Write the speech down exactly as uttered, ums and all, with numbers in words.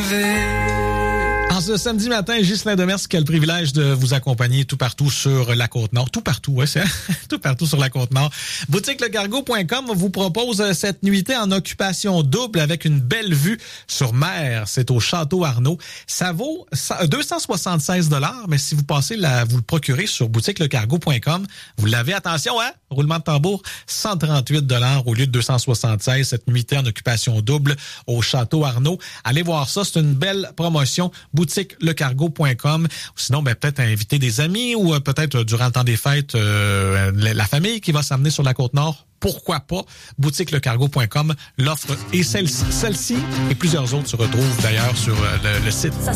En ce samedi matin, Ghislain Demers qui a le privilège de vous accompagner tout partout sur la Côte-Nord. Tout partout, ouais, c'est tout partout sur la Côte-Nord. Boutique le cargo point com vous propose cette nuitée en occupation double avec une belle vue sur mer. C'est au Château Arnaud. Ça vaut deux cent soixante-seize dollars, mais si vous passez la, vous le procurez sur boutique le cargo point com, vous l'avez, attention, hein? Roulement de tambour, cent trente-huit dollars au lieu de deux cent soixante-seize. Cette nuitée en occupation double au Château Arnaud. Allez voir ça, c'est une belle promotion. boutique le cargo point com. Sinon, ben, peut-être inviter des amis ou euh, peut-être euh, durant le temps des fêtes, euh, la famille qui va s'amener sur la Côte-Nord. Pourquoi pas? boutique le cargo point com. L'offre est celle-ci, celle-ci et plusieurs autres se retrouvent d'ailleurs sur euh, le, le site.